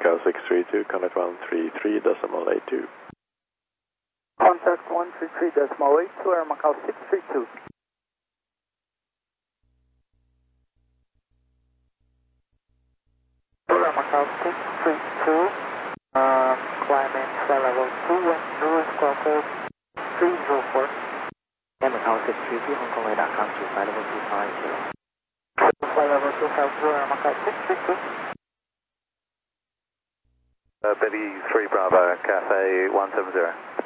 Macau 632, contact 133.82. Contact 133.82, Air Macau 632. Air Macau 632, climbing flight level 2, wind noise, squawk code 304. Air Macau 632, Hong Kong radar comes to flight level 250. Flight level 250, Air Macau 632. Betty 3 Bravo, Cafe 170.